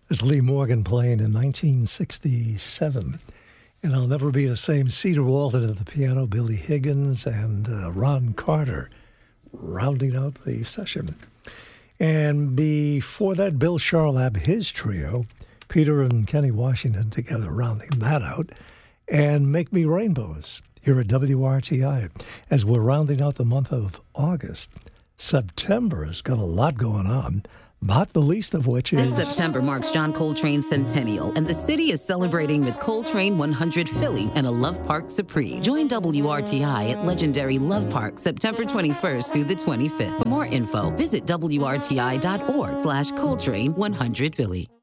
It's Lee Morgan playing in 1967. And I'll Never Be the Same. Cedar Walton at the piano, Billy Higgins, and Ron Carter rounding out the session. And before that, Bill Charlap, his trio, Peter and Kenny Washington together rounding that out, and Make Me Rainbows here at WRTI. As we're rounding out the month of August, September has got a lot going on, not the least of which is... This September marks John Coltrane's centennial, and the city is celebrating with Coltrane 100 Philly and a Love Park Supreme. Join WRTI at legendary Love Park September 21st through the 25th. For more info, visit WRTI.org/Coltrane 100 Philly.